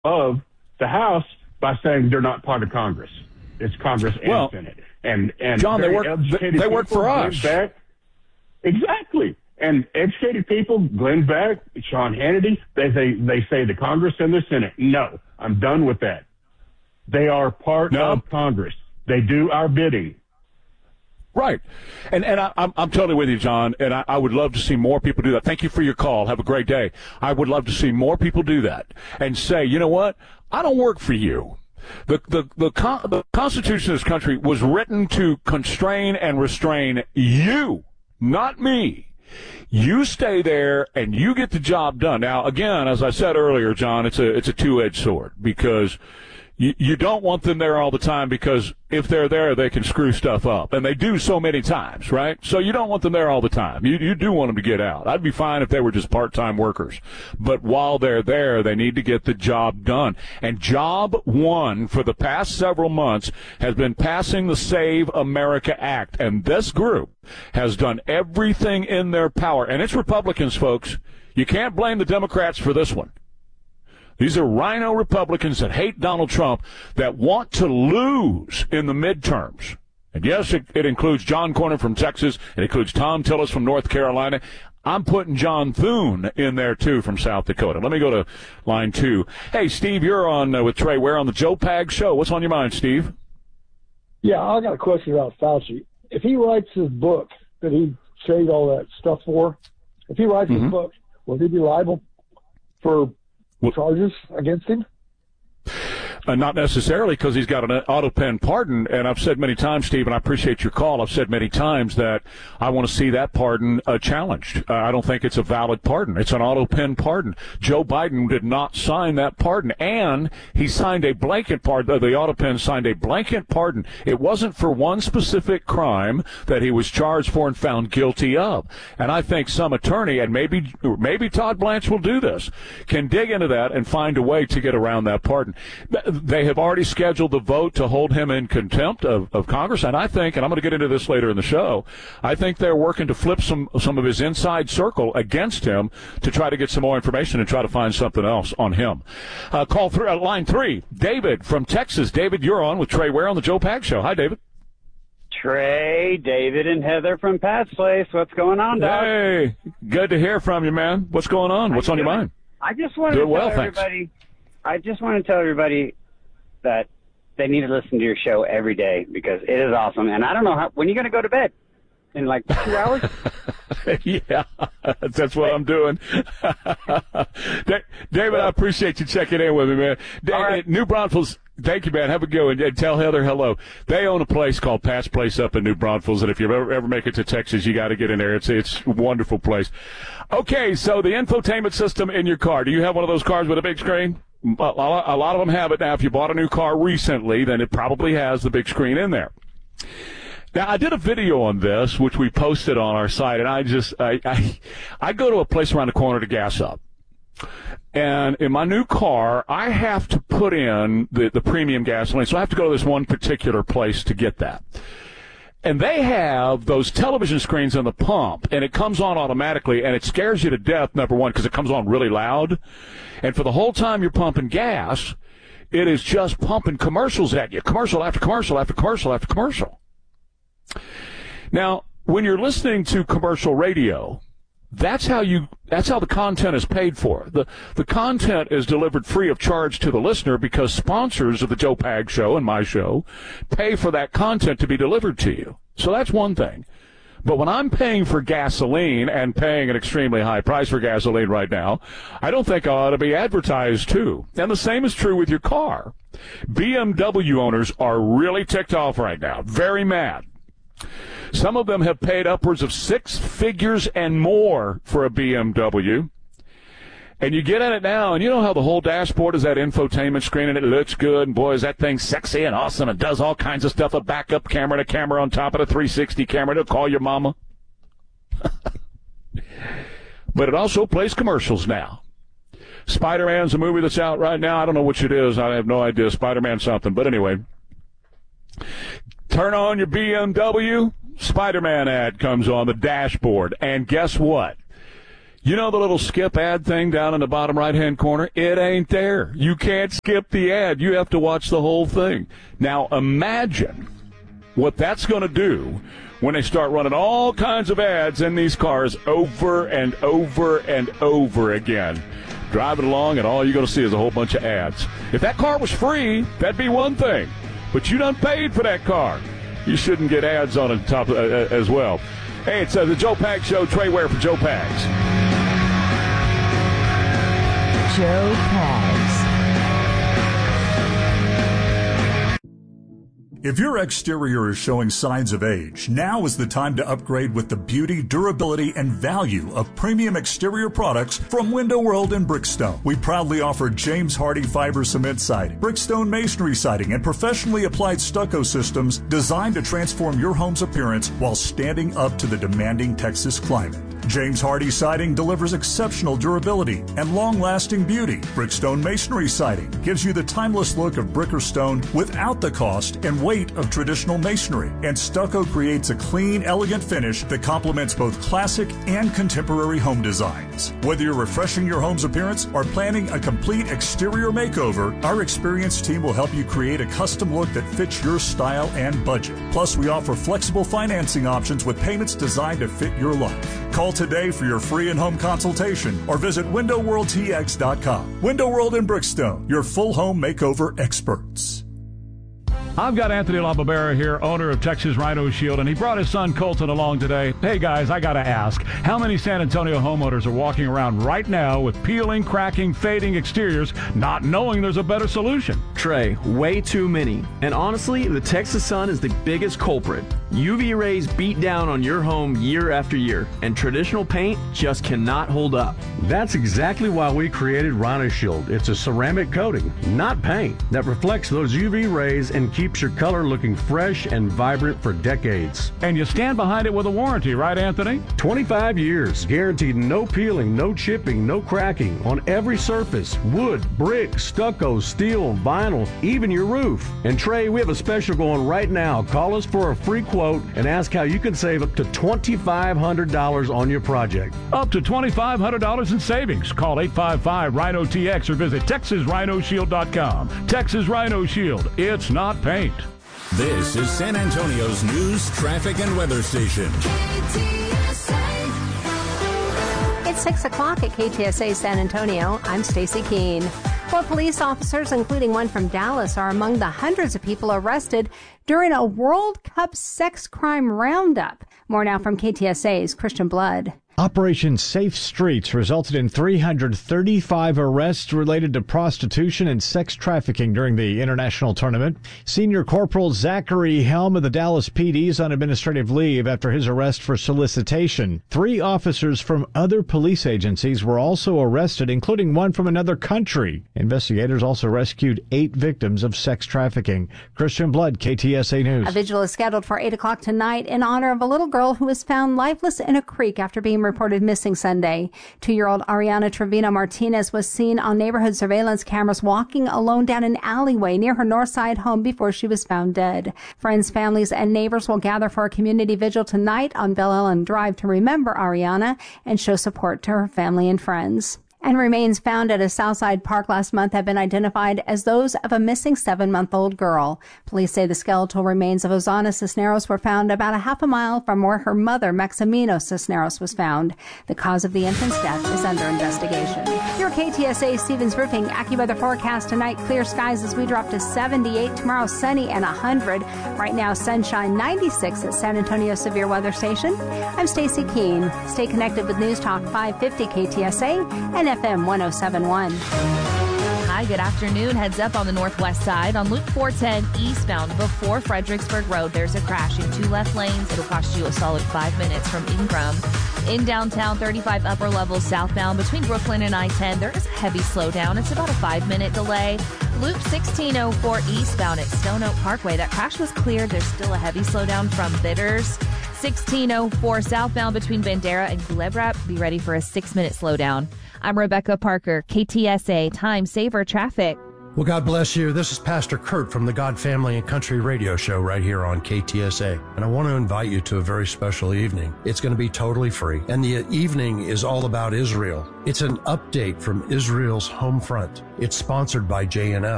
of the House by saying they're not part of Congress. It's Congress and Senate. And John, they work for us. Exactly. And educated people, Glenn Beck, Sean Hannity, they say the Congress and the Senate. No, I'm done with that. They are part of Congress. They do our bidding. Right. And I'm totally with you, John, and I would love to see more people do that. Thank you for your call. Have a great day. I would love to see more people do that and say, you know what? I don't work for you. The Constitution of this country was written to constrain and restrain you, not me. You stay there and you get the job done. Now, again, as I said earlier, John, it's a two-edged sword because you don't want them there all the time because if they're there, they can screw stuff up. And they do so many times, right? So you don't want them there all the time. You do want them to get out. I'd be fine if they were just part-time workers. But while they're there, they need to get the job done. And job one for the past several months has been passing the Save America Act. And this group has done everything in their power. And it's Republicans, folks. You can't blame the Democrats for this one. These are rhino Republicans that hate Donald Trump that want to lose in the midterms. And yes, it includes John Cornyn from Texas. It includes Tom Tillis from North Carolina. I'm putting John Thune in there, too, from South Dakota. Let me go to line 2. Hey, Steve, you're on with Trey Ware on the Joe Pag Show. What's on your mind, Steve? Yeah, I got a question about Fauci. If he writes his book that he saved all that stuff for, if he writes his book, will he be liable for charges against him? Not necessarily, because he's got an auto-pen pardon, and I've said many times, Steve, and I appreciate your call, I've said many times that I want to see that pardon challenged. I don't think it's a valid pardon. It's an auto-pen pardon. Joe Biden did not sign that pardon, and he signed a blanket pardon. The auto-pen signed a blanket pardon. It wasn't for one specific crime that he was charged for and found guilty of. And I think some attorney, and maybe Todd Blanche will do this, can dig into that and find a way to get around that pardon. They have already scheduled the vote to hold him in contempt of Congress, and I think, and I'm going to get into this later in the show, I think they're working to flip some of his inside circle against him to try to get some more information and try to find something else on him. Call through line 3, David from Texas. David, you're on with Trey Ware on the Joe Pag Show. Hi, David. Trey, David, and Heather from Pat's Place. What's going on, Doc? Hey, good to hear from you, man. What's going on? What's on your mind? I just want to tell everybody. I just want to tell everybody that they need to listen to your show every day because it is awesome. And I don't know when you're going to go to bed. In like 2 hours? Yeah, that's what I'm doing. David, I appreciate you checking in with me, man. Right. New Braunfels, thank you, man. Have a good one. And tell Heather hello. They own a place called Pat's Place up in New Braunfels, and if you ever make it to Texas, you got to get in there. It's a wonderful place. Okay, so the infotainment system in your car. Do you have one of those cars with a big screen? A lot of them have it now. If you bought a new car recently, then it probably has the big screen in there. Now, I did a video on this, which we posted on our site, and I go to a place around the corner to gas up. And in my new car, I have to put in the premium gasoline, so I have to go to this one particular place to get that. And they have those television screens on the pump, and it comes on automatically, and it scares you to death, number one, because it comes on really loud. And for the whole time you're pumping gas, it is just pumping commercials at you, commercial after commercial after commercial after commercial. Now, when you're listening to commercial radio, that's how the content is paid for. The content is delivered free of charge to the listener because sponsors of the Joe Pag Show and my show pay for that content to be delivered to you. So that's one thing. But when I'm paying for gasoline and paying an extremely high price for gasoline right now, I don't think I ought to be advertised too. And the same is true with your car. BMW owners are really ticked off right now, very mad. Some of them have paid upwards of 6 figures and more for a BMW. And you get in it now, and you know how the whole dashboard is that infotainment screen, and it looks good, and boy, is that thing sexy and awesome, and does all kinds of stuff, a backup camera and a camera on top of a 360 camera to call your mama. But it also plays commercials now. Spider-Man's a movie that's out right now. I don't know which it is. I have no idea. Spider-Man something. But anyway, turn on your BMW, Spider-Man ad comes on the dashboard, and guess what? You know the little skip ad thing down in the bottom right-hand corner? It ain't there. You can't skip the ad. You have to watch the whole thing. Now imagine what that's going to do when they start running all kinds of ads in these cars over and over and over again. Driving along, and all you're going to see is a whole bunch of ads. If that car was free, that'd be one thing. But you done paid for that car. You shouldn't get ads on it top as well. Hey, it's the Joe Pags Show. Trey Ware for Joe Pags. Joe Pags. If your exterior is showing signs of age, now is the time to upgrade with the beauty, durability, and value of premium exterior products from Window World and Brickstone. We proudly offer James Hardie fiber cement siding, Brickstone masonry siding, and professionally applied stucco systems designed to transform your home's appearance while standing up to the demanding Texas climate. James Hardie siding delivers exceptional durability and long-lasting beauty. Brickstone masonry siding gives you the timeless look of brick or stone without the cost and weight of traditional masonry. And stucco creates a clean, elegant finish that complements both classic and contemporary home designs. Whether you're refreshing your home's appearance or planning a complete exterior makeover, our experienced team will help you create a custom look that fits your style and budget. Plus, we offer flexible financing options with payments designed to fit your life. Call today for your free in-home consultation or visit WindowWorldTX.com. Window World in Brickstone, your full home makeover experts. I've got Anthony LaBarbera here, owner of Texas Rhino Shield, and he brought his son Colton along today. Hey guys, I gotta ask, how many San Antonio homeowners are walking around right now with peeling, cracking, fading exteriors, not knowing there's a better solution? Trey, way too many. And honestly, the Texas sun is the biggest culprit. UV rays beat down on your home year after year, and traditional paint just cannot hold up. That's exactly why we created Rhino Shield. It's a ceramic coating, not paint, that reflects those UV rays and keeps your color looking fresh and vibrant for decades. And you stand behind it with a warranty, right, Anthony? 25 years, guaranteed no peeling, no chipping, no cracking on every surface, wood, brick, stucco, steel, vinyl, even your roof. And Trey, we have a special going right now. Call us for a free quote and ask how you can save up to $2,500 on your project. Up to $2,500 in savings. Call 855-RHINO-TX or visit TexasRhinoShield.com. Texas Rhino Shield. It's not paint. This is San Antonio's news, traffic, and weather station. It's 6 o'clock at KTSA San Antonio. I'm Stacy Keene. 4 police officers, including one from Dallas, are among the hundreds of people arrested during a World Cup sex crime roundup. More now from KTSA's Christian Blood. Operation Safe Streets resulted in 335 arrests related to prostitution and sex trafficking during the international tournament. Senior Corporal Zachary Helm of the Dallas PD is on administrative leave after his arrest for solicitation. 3 officers from other police agencies were also arrested, including one from another country. Investigators also rescued 8 victims of sex trafficking. Christian Blood, KTSA News. A vigil is scheduled for 8 o'clock tonight in honor of a little girl who was found lifeless in a creek after being reported missing Sunday. 2-year-old Ariana Trevino Martinez was seen on neighborhood surveillance cameras walking alone down an alleyway near her Northside home before she was found dead. Friends, families, and neighbors will gather for a community vigil tonight on Bell Ellen Drive to remember Ariana and show support to her family and friends. And remains found at a Southside park last month have been identified as those of a missing 7-month-old girl. Police say the skeletal remains of Ozana Cisneros were found about a half a mile from where her mother, Maximino Cisneros, was found. The cause of the infant's death is under investigation. Your KTSA Stevens Roofing AccuWeather forecast tonight: clear skies as we drop to 78. Tomorrow, sunny and 100. Right now, sunshine, 96 at San Antonio Severe Weather Station. I'm Stacy Keene. Stay connected with News Talk 550 KTSA and FM 107.1. Hi, good afternoon. Heads up on the northwest side on Loop 410 eastbound before Fredericksburg Road. There's a crash in 2 left lanes. It'll cost you a solid 5 minutes from Ingram. In downtown, 35 upper levels southbound between Brooklyn and I-10. There is a heavy slowdown. It's about a 5-minute delay. Loop 1604 eastbound at Stone Oak Parkway. That crash was cleared. There's still a heavy slowdown from Bitters. 1604 southbound between Bandera and Culebra. Be ready for a 6-minute slowdown. I'm Rebecca Parker, KTSA Time Saver Traffic. Well, God bless you. This is Pastor Kurt from the God Family and Country Radio Show right here on KTSA. And I want to invite you to a very special evening. It's going to be totally free. And the evening is all about Israel. It's an update from Israel's home front. It's sponsored by JNF.